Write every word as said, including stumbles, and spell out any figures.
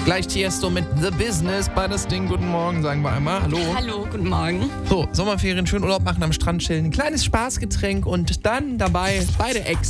Gleich Tiesto mit The Business bei das Ding. Guten Morgen, sagen wir einmal. Hallo. Hallo, guten Morgen. So, Sommerferien, schön Urlaub machen, am Strand chillen, ein kleines Spaßgetränk und dann dabei beide Ex.